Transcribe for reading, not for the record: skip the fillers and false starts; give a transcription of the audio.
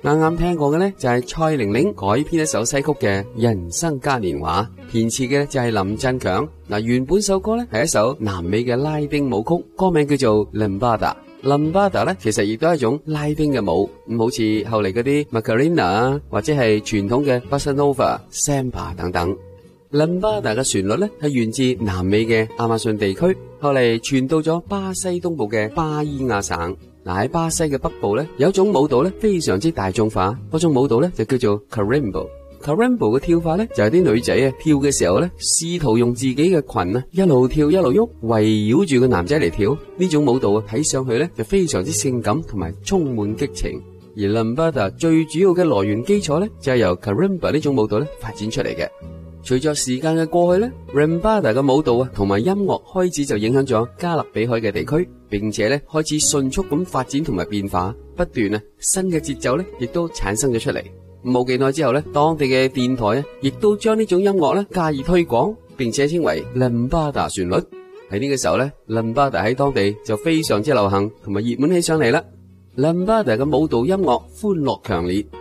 啱啱聽過嘅呢，就係蔡玲玲改編一首西曲嘅《人生嘉年華》，填詞嘅就係林振強。原本首歌呢係一首南美嘅拉丁舞曲，歌名叫做 Lambada。Lambada 呢其實亦都係一種拉丁嘅舞，好似後嚟嗰啲 Macarena 或者係傳統嘅 Bossa Nova、Samba 等等。Lambada 嘅旋律呢係源自南美嘅亞馬遜地區，後嚟傳到咗巴西東部嘅巴伊亞省。喺巴西嘅北部呢，有一種舞蹈呢非常之大眾化，嗰種舞蹈呢就叫做 Carimbo。Carimbo 嘅跳法呢就係啲女仔跳嘅時候呢，試圖用自己嘅裙一路跳一路喐，圍繞住個男仔嚟跳。呢種舞蹈睇上去呢就非常之性感同埋充滿激情。而 Lambada 最主要嘅來源基礎呢就係由 Carimbo 呢種舞蹈呢發展出嚟嘅。隨着時間嘅過去呢， Lambada 嘅舞蹈同埋音樂開始就影響咗加勒比海嘅地區，並且呢開始迅速咁發展同埋變化，不斷新嘅節奏呢亦都產生咗出嚟。冇幾耐之後呢，當地嘅電台亦都將呢種音樂呢加以推廣，並且稱為 Lambada 旋律。喺呢個時候呢， Lambada 喺當地就非常之流行同埋熱門起上嚟啦。Lambada 嘅舞蹈音樂歡樂強烈。